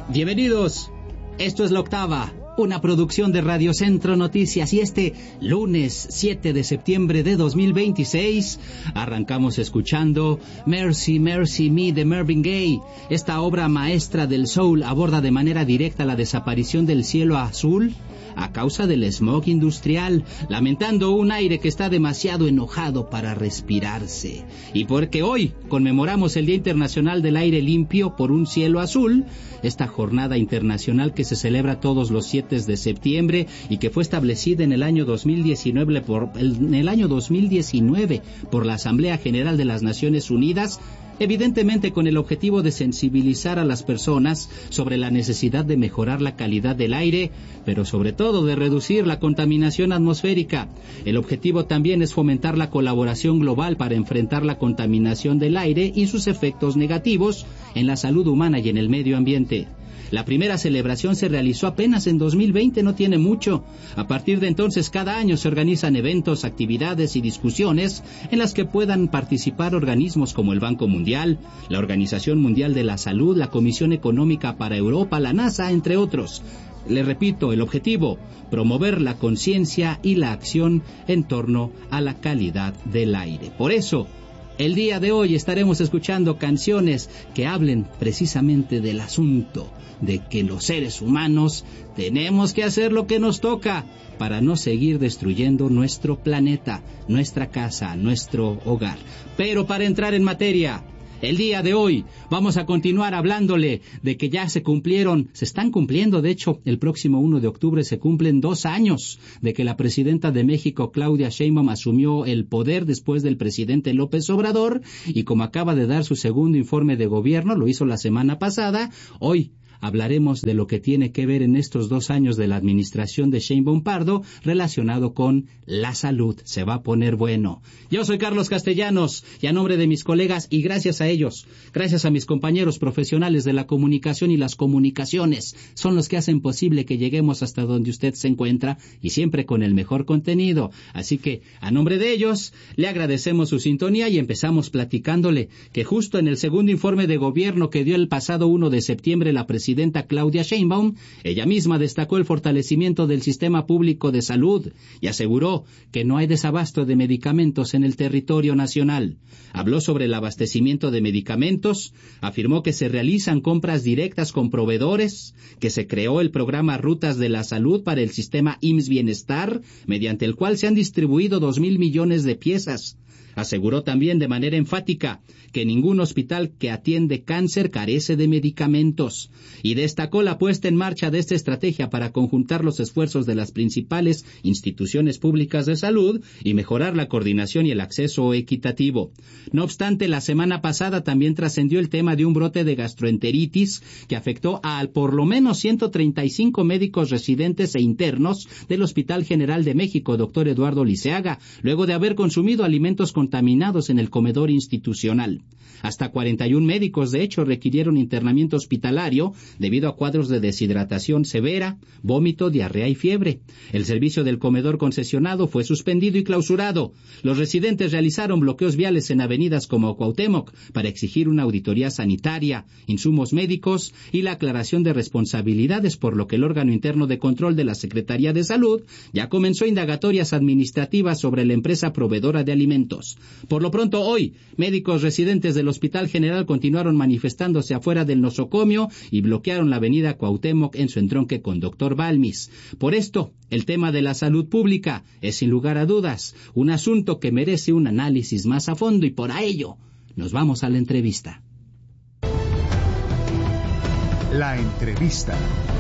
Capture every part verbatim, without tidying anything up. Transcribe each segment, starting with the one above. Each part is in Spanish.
Bienvenidos, esto es La Octava, una producción de Radio Centro Noticias, y este lunes siete de septiembre de dos mil veintiséis arrancamos escuchando Mercy, Mercy Me de Marvin Gaye. Esta obra maestra del soul aborda de manera directa la desaparición del cielo azul a causa del smog industrial, lamentando un aire que está demasiado enojado para respirarse. Y porque hoy conmemoramos el Día Internacional del Aire Limpio por un Cielo Azul, esta jornada internacional que se celebra todos los siete de septiembre y que fue establecida en el año dos mil diecinueve por, en el año dos mil diecinueve por la Asamblea General de las Naciones Unidas, evidentemente con el objetivo de sensibilizar a las personas sobre la necesidad de mejorar la calidad del aire, pero sobre todo de reducir la contaminación atmosférica. El objetivo también es fomentar la colaboración global para enfrentar la contaminación del aire y sus efectos negativos en la salud humana y en el medio ambiente. La primera celebración se realizó apenas en dos mil veinte, no tiene mucho. A partir de entonces, cada año se organizan eventos, actividades y discusiones en las que puedan participar organismos como el Banco Mundial, la Organización Mundial de la Salud, la Comisión Económica para Europa, la NASA, entre otros. Le repito, el objetivo, promover la conciencia y la acción en torno a la calidad del aire. Por eso, el día de hoy estaremos escuchando canciones que hablen precisamente del asunto de que los seres humanos tenemos que hacer lo que nos toca para no seguir destruyendo nuestro planeta, nuestra casa, nuestro hogar. Pero para entrar en materia, el día de hoy vamos a continuar hablándole de que ya se cumplieron, se están cumpliendo, de hecho, el próximo uno de octubre se cumplen dos años de que la presidenta de México, Claudia Sheinbaum, asumió el poder después del presidente López Obrador, y como acaba de dar su segundo informe de gobierno, lo hizo la semana pasada, hoy hablaremos de lo que tiene que ver en estos dos años de la administración de Sheinbaum Pardo relacionado con la salud. Se va a poner bueno. Yo soy Carlos Castellanos y a nombre de mis colegas y gracias a ellos, gracias a mis compañeros profesionales de la comunicación y las comunicaciones, son los que hacen posible que lleguemos hasta donde usted se encuentra y siempre con el mejor contenido. Así que a nombre de ellos le agradecemos su sintonía y empezamos platicándole que justo en el segundo informe de gobierno que dio el pasado uno de septiembre la presidenta presidenta Claudia Sheinbaum, ella misma destacó el fortalecimiento del sistema público de salud y aseguró que no hay desabasto de medicamentos en el territorio nacional. Habló sobre el abastecimiento de medicamentos, afirmó que se realizan compras directas con proveedores, que se creó el programa Rutas de la Salud para el sistema I M S S Bienestar, mediante el cual se han distribuido dos mil millones de piezas. Aseguró también de manera enfática que ningún hospital que atiende cáncer carece de medicamentos y destacó la puesta en marcha de esta estrategia para conjuntar los esfuerzos de las principales instituciones públicas de salud y mejorar la coordinación y el acceso equitativo. No obstante, la semana pasada también trascendió el tema de un brote de gastroenteritis que afectó a por lo menos ciento treinta y cinco médicos residentes e internos del Hospital General de México, doctor Eduardo Liceaga, luego de haber consumido alimentos contaminados en el comedor institucional. Hasta cuarenta y un médicos, de hecho, requirieron internamiento hospitalario debido a cuadros de deshidratación severa, vómito, diarrea y fiebre. El servicio del comedor concesionado fue suspendido y clausurado. Los residentes realizaron bloqueos viales en avenidas como Cuauhtémoc para exigir una auditoría sanitaria, insumos médicos y la aclaración de responsabilidades, por lo que el órgano interno de control de la Secretaría de Salud ya comenzó indagatorias administrativas sobre la empresa proveedora de alimentos. Por lo pronto, hoy, médicos residentes del Hospital General continuaron manifestándose afuera del nosocomio y bloquearon la avenida Cuauhtémoc en su entronque con doctor Balmis. Por esto, el tema de la salud pública es sin lugar a dudas un asunto que merece un análisis más a fondo y por ello nos vamos a la entrevista. La entrevista.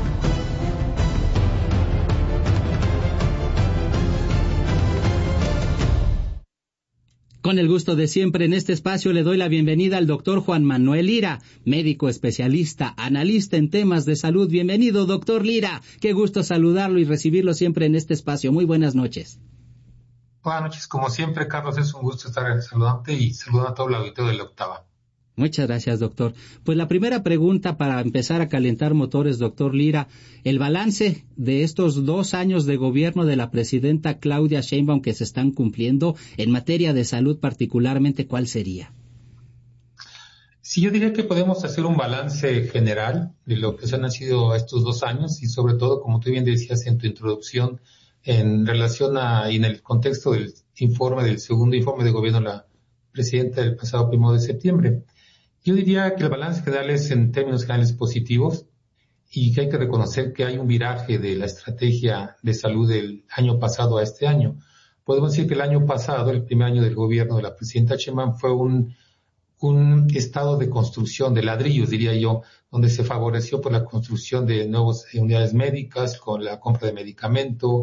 Con el gusto de siempre en este espacio le doy la bienvenida al doctor Juan Manuel Lira, médico especialista, analista en temas de salud. Bienvenido, doctor Lira. Qué gusto saludarlo y recibirlo siempre en este espacio. Muy buenas noches. Buenas noches, como siempre, Carlos, es un gusto estar saludante y saludando a todo el auditorio de La Octava. Muchas gracias, doctor. Pues la primera pregunta para empezar a calentar motores, doctor Lira, el balance de estos dos años de gobierno de la presidenta Claudia Sheinbaum que se están cumpliendo en materia de salud particularmente, ¿cuál sería? Sí, yo diría que podemos hacer un balance general de lo que se han sido estos dos años y sobre todo, como tú bien decías en tu introducción, en relación a, y en el contexto del informe, del segundo informe de gobierno de la presidenta del pasado primero de septiembre. Yo diría que el balance general es en términos generales positivos y que hay que reconocer que hay un viraje de la estrategia de salud del año pasado a este año. Podemos decir que el año pasado, el primer año del gobierno de la presidenta Sheinbaum, fue un un estado de construcción de ladrillos, diría yo, donde se favoreció por la construcción de nuevas unidades médicas, con la compra de medicamento,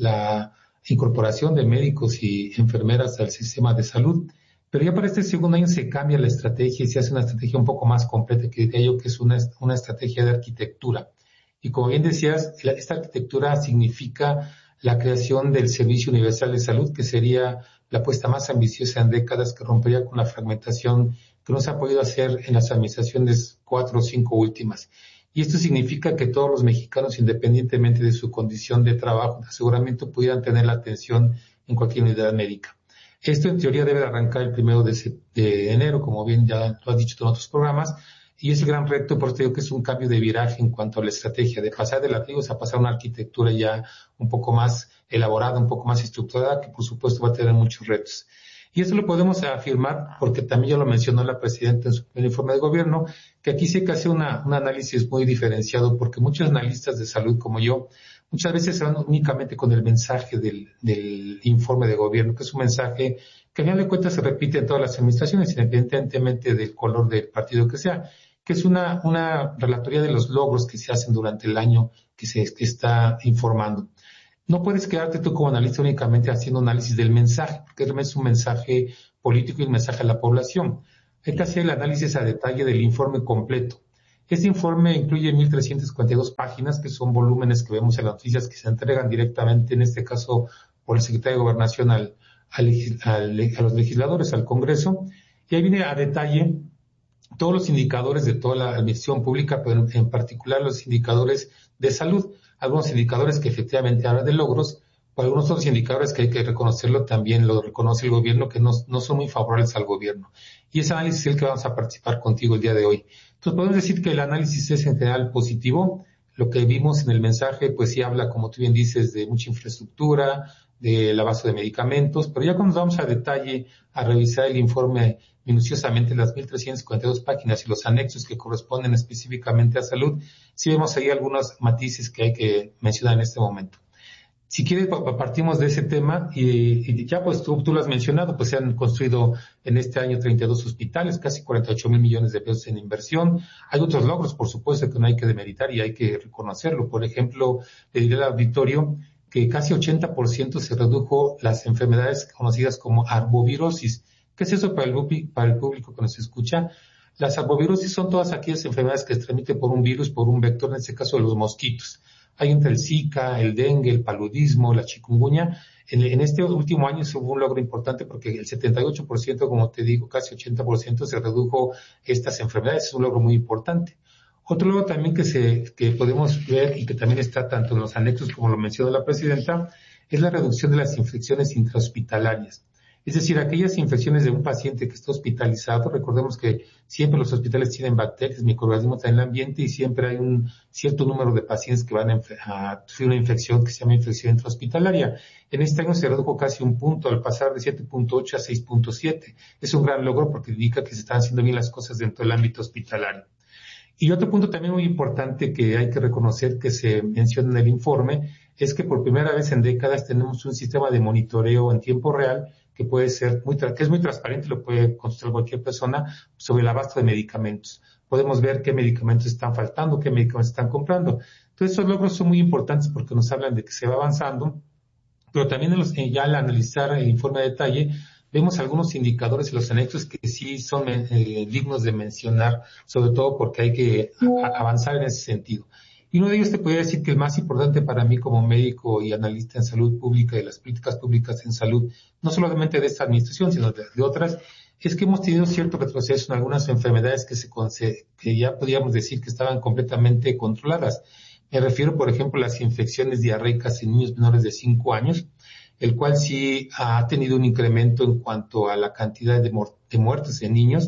la incorporación de médicos y enfermeras al sistema de salud. Pero ya para este segundo año se cambia la estrategia y se hace una estrategia un poco más completa, que diría yo que es una, una estrategia de arquitectura. Y como bien decías, la, esta arquitectura significa la creación del Servicio Universal de Salud, que sería la apuesta más ambiciosa en décadas, que rompería con la fragmentación que no se ha podido hacer en las administraciones cuatro o cinco últimas. Y esto significa que todos los mexicanos, independientemente de su condición de trabajo, de aseguramiento, pudieran tener la atención en cualquier unidad médica. Esto en teoría debe arrancar el primero de, de enero, como bien ya lo has dicho tú en otros programas, y es el gran reto, por eso digo que es un cambio de viraje en cuanto a la estrategia, de pasar de ladrillos a pasar a una arquitectura ya un poco más elaborada, un poco más estructurada, que por supuesto va a tener muchos retos. Y eso lo podemos afirmar porque también ya lo mencionó la presidenta en su primer informe de gobierno, que aquí sí hay que hacer una, un análisis muy diferenciado, porque muchos analistas de salud como yo, muchas veces se van únicamente con el mensaje del, del informe de gobierno, que es un mensaje que al final de cuentas se repite en todas las administraciones, independientemente del color del partido que sea, que es una, una relatoría de los logros que se hacen durante el año que se que está informando. No puedes quedarte tú como analista únicamente haciendo análisis del mensaje, porque realmente es un mensaje político y un mensaje a la población. Hay que hacer el análisis a detalle del informe completo. Este informe incluye mil trescientas cuarenta y dos páginas, que son volúmenes que vemos en las noticias que se entregan directamente, en este caso, por el secretario de Gobernación al, al, al, a los legisladores, al Congreso. Y ahí viene a detalle todos los indicadores de toda la administración pública, pero en particular los indicadores de salud. Algunos indicadores que efectivamente hablan de logros, pero algunos otros indicadores que hay que reconocerlo también lo reconoce el gobierno, que no, no son muy favorables al gobierno. Y ese análisis es el que vamos a participar contigo el día de hoy. Entonces podemos decir que el análisis es en general positivo. Lo que vimos en el mensaje, pues sí habla, como tú bien dices, de mucha infraestructura, del abasto de medicamentos, pero ya cuando vamos a detalle a revisar el informe minuciosamente, las mil trescientas cuarenta y dos páginas y los anexos que corresponden específicamente a salud, sí vemos ahí algunos matices que hay que mencionar en este momento. Si quieres, partimos de ese tema y, y ya pues tú, tú lo has mencionado, pues se han construido en este año treinta y dos hospitales, casi cuarenta y ocho mil millones de pesos en inversión. Hay otros logros, por supuesto, que no hay que demeritar y hay que reconocerlo. Por ejemplo, le diré al auditorio que casi ochenta por ciento se redujo las enfermedades conocidas como arbovirosis. ¿Qué es eso para el, para el público que nos escucha? Las arbovirosis son todas aquellas enfermedades que se transmiten por un virus, por un vector, en este caso de los mosquitos. Hay entre el Zika, el dengue, el paludismo, la chikungunya. En, en este último año se hubo un logro importante porque el setenta y ocho por ciento, como te digo, casi ochenta por ciento se redujo estas enfermedades. Es un logro muy importante. Otro logro también que se, que podemos ver y que también está tanto en los anexos como lo mencionó la presidenta, es la reducción de las infecciones intrahospitalarias. Es decir, aquellas infecciones de un paciente que está hospitalizado, recordemos que siempre los hospitales tienen bacterias, microorganismos en el ambiente y siempre hay un cierto número de pacientes que van a, a sufrir una infección que se llama infección intrahospitalaria. En este año se redujo casi un punto al pasar de siete punto ocho a seis punto siete. Es un gran logro porque indica que se están haciendo bien las cosas dentro del ámbito hospitalario. Y otro punto también muy importante que hay que reconocer que se menciona en el informe es que por primera vez en décadas tenemos un sistema de monitoreo en tiempo real que puede ser muy, que es muy transparente, lo puede consultar cualquier persona sobre el abasto de medicamentos. Podemos ver qué medicamentos están faltando, qué medicamentos están comprando. Entonces, estos logros son muy importantes porque nos hablan de que se va avanzando, pero también en los, ya al analizar el informe a detalle, vemos algunos indicadores en los anexos que sí son eh, dignos de mencionar, sobre todo porque hay que a, avanzar en ese sentido. Y uno de ellos te podría decir que el más importante para mí como médico y analista en salud pública y de las políticas públicas en salud, no solamente de esta administración, sino de, de otras, es que hemos tenido cierto retroceso en algunas enfermedades que, se, que ya podríamos decir que estaban completamente controladas. Me refiero, por ejemplo, a las infecciones diarreicas en niños menores de cinco años, el cual sí ha tenido un incremento en cuanto a la cantidad de, mu- de muertes en niños.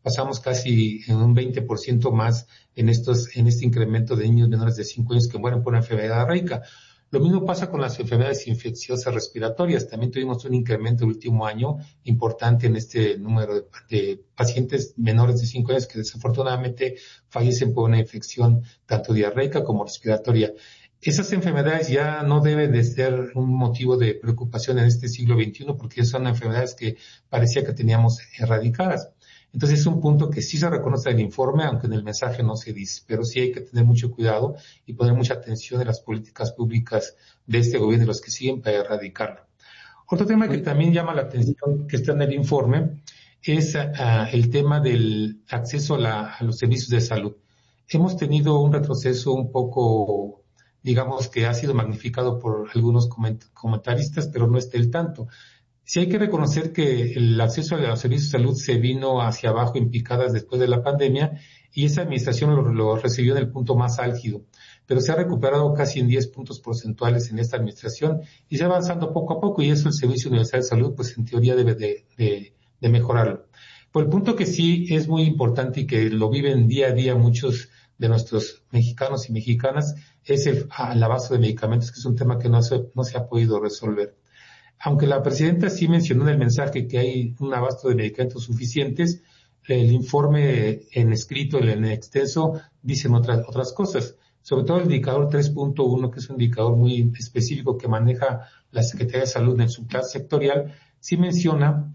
pasamos casi en un veinte por ciento más en estos, en este incremento de niños menores de cinco años que mueren por una enfermedad diarreica. Lo mismo pasa con las enfermedades infecciosas respiratorias. También tuvimos un incremento el último año importante en este número de, de pacientes menores de cinco años que desafortunadamente fallecen por una infección tanto diarreica como respiratoria. Esas enfermedades ya no deben de ser un motivo de preocupación en este siglo veintiuno porque son enfermedades que parecía que teníamos erradicadas. Entonces es un punto que sí se reconoce en el informe, aunque en el mensaje no se dice, pero sí hay que tener mucho cuidado y poner mucha atención en las políticas públicas de este gobierno y los que siguen para erradicarlo. Otro tema que también llama la atención, que está en el informe, es uh, el tema del acceso a, la, a los servicios de salud. Hemos tenido un retroceso un poco, digamos que ha sido magnificado por algunos coment- comentaristas, pero no es del tanto. Sí hay que reconocer que el acceso a los servicios de salud se vino hacia abajo en picadas después de la pandemia y esa administración lo, lo recibió en el punto más álgido, pero se ha recuperado casi en diez puntos porcentuales en esta administración y se va avanzando poco a poco y eso el Servicio Universal de Salud pues en teoría debe de, de, de mejorarlo. Por el punto que sí es muy importante y que lo viven día a día muchos de nuestros mexicanos y mexicanas es el, el abasto de medicamentos, que es un tema que no se, no se ha podido resolver. Aunque la presidenta sí mencionó en el mensaje que hay un abasto de medicamentos suficientes, el informe en escrito, en extenso, dicen otras, otras cosas. Sobre todo el indicador tres punto uno, que es un indicador muy específico que maneja la Secretaría de Salud en su plan sectorial, sí menciona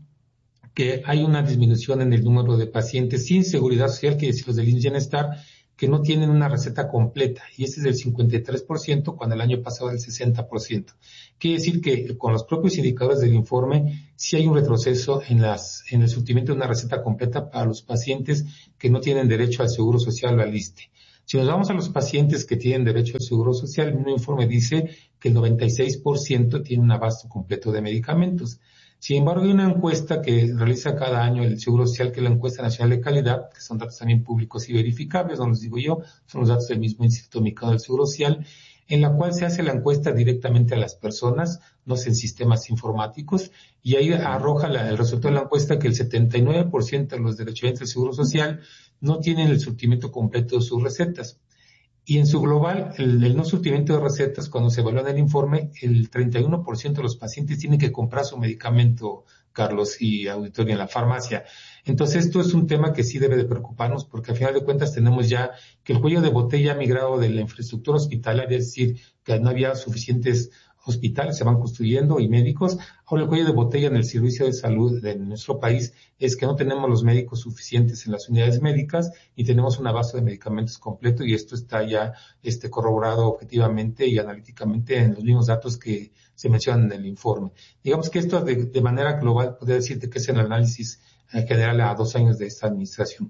que hay una disminución en el número de pacientes sin seguridad social, que es los del I M S S Bienestar, que no tienen una receta completa, y ese es del cincuenta y tres por ciento, cuando el año pasado era el sesenta por ciento. Quiere decir que con los propios indicadores del informe, sí hay un retroceso en las, en el surtimiento de una receta completa para los pacientes que no tienen derecho al Seguro Social o al ISSSTE. Si nos vamos a los pacientes que tienen derecho al Seguro Social, el mismo informe dice que el noventa y seis por ciento tiene un abasto completo de medicamentos. Sin embargo, hay una encuesta que realiza cada año el Seguro Social, que es la Encuesta Nacional de Calidad, que son datos también públicos y verificables, no los digo yo, son los datos del mismo Instituto Mexicano del Seguro Social, en la cual se hace la encuesta directamente a las personas, no es en sistemas informáticos, y ahí arroja la, el resultado de la encuesta que el setenta y nueve por ciento de los derechohabientes del Seguro Social no tienen el surtimiento completo de sus recetas. Y en su global, el, el no surtimiento de recetas, cuando se evalúa en el informe, el treinta y uno por ciento de los pacientes tienen que comprar su medicamento, Carlos y auditorio, en la farmacia. Entonces, esto es un tema que sí debe de preocuparnos, porque al final de cuentas tenemos ya que el cuello de botella ha migrado de la infraestructura hospitalaria, es decir, que no había suficientes hospitales, se van construyendo, y médicos. Ahora el cuello de botella en el servicio de salud de nuestro país es que no tenemos los médicos suficientes en las unidades médicas y tenemos un abasto de medicamentos completo, y esto está ya este corroborado objetivamente y analíticamente en los mismos datos que se mencionan en el informe. Digamos que esto de, de manera global podría decirte que es el análisis en general a dos años de esta administración.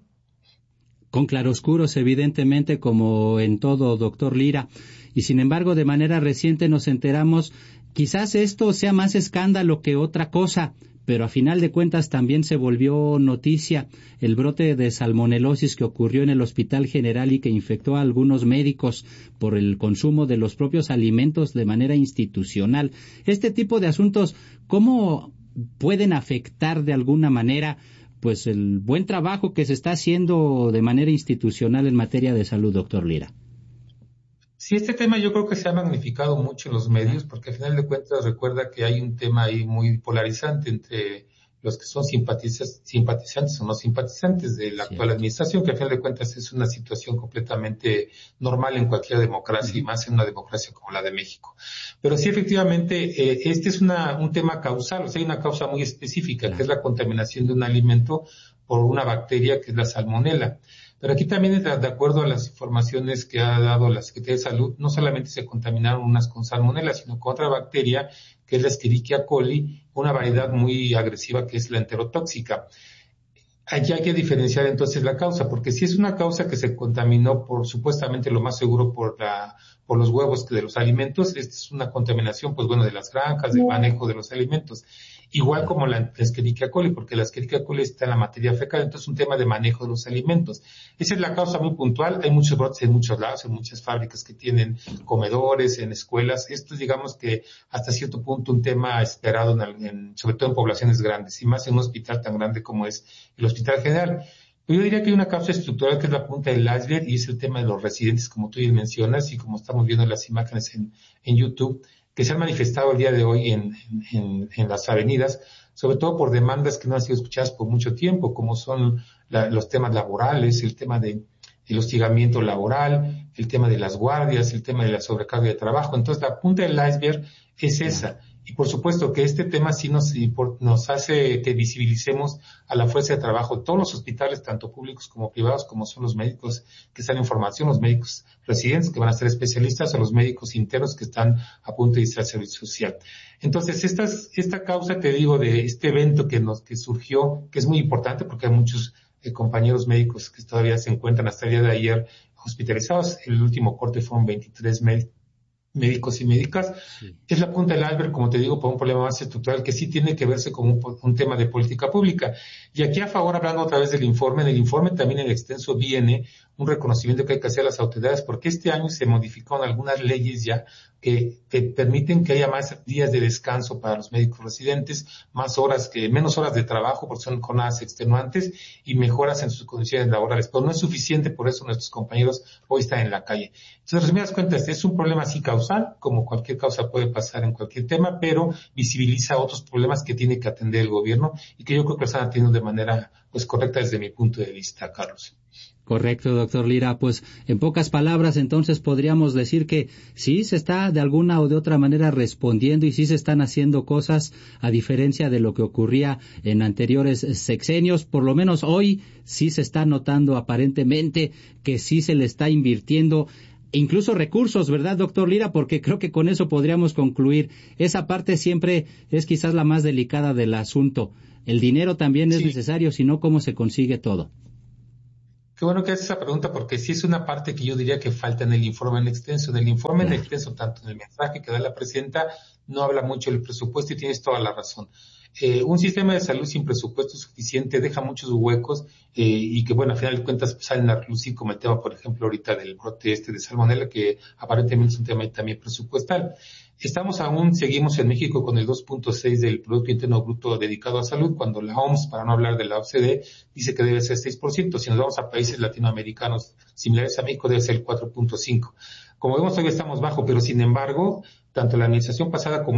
Con claroscuros, evidentemente, como en todo, doctor Lira. Y sin embargo, de manera reciente nos enteramos, quizás esto sea más escándalo que otra cosa, pero a final de cuentas también se volvió noticia el brote de salmonelosis que ocurrió en el Hospital General y que infectó a algunos médicos por el consumo de los propios alimentos de manera institucional. Este tipo de asuntos, ¿cómo pueden afectar de alguna manera pues el buen trabajo que se está haciendo de manera institucional en materia de salud, doctor Lira? Sí, este tema yo creo que se ha magnificado mucho en los medios, porque al final de cuentas recuerda que hay un tema ahí muy polarizante entre los que son simpatizantes, simpatizantes o no simpatizantes de la actual administración, que al final de cuentas es una situación completamente normal en cualquier democracia, y más en una democracia como la de México. Pero sí, efectivamente, eh, este es una, un tema causal, o sea, hay una causa muy específica, que es la contaminación de un alimento por una bacteria que es la salmonela. Pero aquí también, de acuerdo a las informaciones que ha dado la Secretaría de Salud, no solamente se contaminaron unas con salmonela, sino con otra bacteria, que es la Escherichia coli, una variedad muy agresiva que es la enterotóxica. Aquí hay que diferenciar entonces la causa, porque si es una causa que se contaminó por, supuestamente lo más seguro, por la, por los huevos de los alimentos, esta es una contaminación, pues bueno, de las granjas, del manejo de los alimentos. Igual como la Escherichia coli, porque la Escherichia coli está en la materia fecal, entonces es un tema de manejo de los alimentos. Esa es la causa muy puntual. Hay muchos brotes en muchos lados, en muchas fábricas que tienen comedores, en escuelas. Esto es, digamos que hasta cierto punto un tema esperado, en, en, sobre todo en poblaciones grandes, y más en un hospital tan grande como es el Hospital General. Yo diría que hay una causa estructural que es la punta del iceberg y es el tema de los residentes, como tú bien mencionas y como estamos viendo en las imágenes en, en YouTube, que se han manifestado el día de hoy en, en, en las avenidas, sobre todo por demandas que no han sido escuchadas por mucho tiempo, como son la, los temas laborales, el tema de el hostigamiento laboral, el tema de las guardias, el tema de la sobrecarga de trabajo. Entonces, la punta del iceberg es esa. Y por supuesto que este tema sí nos, nos hace que visibilicemos a la fuerza de trabajo de todos los hospitales, tanto públicos como privados, como son los médicos que están en formación, los médicos residentes que van a ser especialistas, o los médicos internos que están a punto de irse al servicio social. Entonces, esta, esta causa, te digo, de este evento que nos, que surgió, que es muy importante porque hay muchos eh, compañeros médicos que todavía se encuentran hasta el día de ayer hospitalizados. El último corte fueron veintitrés médicos. médicos y médicas, sí. Es la punta del iceberg, como te digo, por un problema más estructural que sí tiene que verse como un, un tema de política pública. Y aquí a favor, hablando otra vez del informe, en el informe también en el extenso viene un reconocimiento que hay que hacer a las autoridades, porque este año se modificaron algunas leyes ya que, que permiten que haya más días de descanso para los médicos residentes, más horas, que menos horas de trabajo, porque son jornadas extenuantes, y mejoras en sus condiciones laborales. Pero no es suficiente, por eso nuestros compañeros hoy están en la calle. Entonces, en resumidas cuentas, es un problema así causal, como cualquier causa puede pasar en cualquier tema, pero visibiliza otros problemas que tiene que atender el gobierno y que yo creo que lo están atendiendo de manera pues correcta desde mi punto de vista, Carlos. Correcto, doctor Lira. Pues en pocas palabras, entonces podríamos decir que sí se está de alguna o de otra manera respondiendo y sí se están haciendo cosas a diferencia de lo que ocurría en anteriores sexenios. Por lo menos hoy sí se está notando aparentemente que sí se le está invirtiendo incluso recursos, ¿verdad, doctor Lira? Porque creo que con eso podríamos concluir. Esa parte siempre es quizás la más delicada del asunto. El dinero también es sí. necesario, sino cómo se consigue todo. Qué bueno que haces esa pregunta, porque sí es una parte que yo diría que falta en el informe en extenso. En el informe claro. en extenso, tanto en el mensaje que da la presidenta, no habla mucho del presupuesto y tienes toda la razón. Eh, un sistema de salud sin presupuesto suficiente deja muchos huecos eh, y que, bueno, a final de cuentas pues, salen a relucir, como el tema, por ejemplo, ahorita del brote este de salmonela, que aparentemente es un tema también presupuestal. Estamos aún, seguimos en México con el dos punto seis del Producto Interno Bruto dedicado a salud, cuando la O M S, para no hablar de la O C D E, dice que debe ser seis por ciento. Si nos vamos a países latinoamericanos similares a México, debe ser el cuatro punto cinco. Como vemos, todavía estamos bajo, pero sin embargo, tanto la administración pasada como